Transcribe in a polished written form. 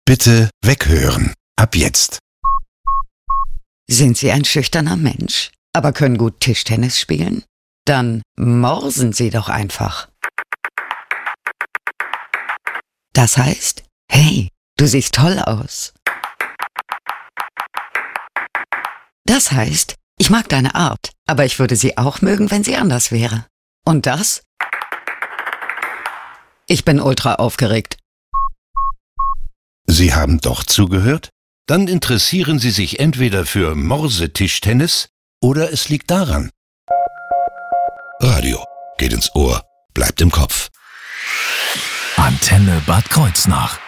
Bitte weghören. Ab jetzt. Sind Sie ein schüchterner Mensch, aber können gut Tischtennis spielen? Dann morsen Sie doch einfach. Das heißt, hey, du siehst toll aus. Das heißt, ich mag deine Art, aber ich würde sie auch mögen, wenn sie anders wäre. Und das? Ich bin ultra aufgeregt. Sie haben doch zugehört? Dann interessieren Sie sich entweder für Morsetischtennis oder es liegt daran. Radio geht ins Ohr, bleibt im Kopf. Antenne Bad Kreuznach.